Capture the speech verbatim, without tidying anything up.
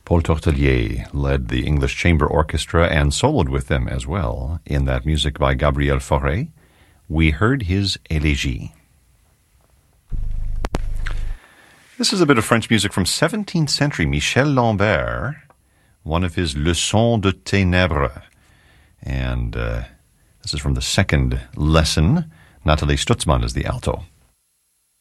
Paul Tortelier led the English Chamber Orchestra and soloed with them as well in that music by Gabriel Fauré. We heard his Élégie. This is a bit of French music from seventeenth century. Michel Lambert, one of his Leçons de Ténèbres. And uh, this is from the second lesson. Nathalie Stutzmann is the alto.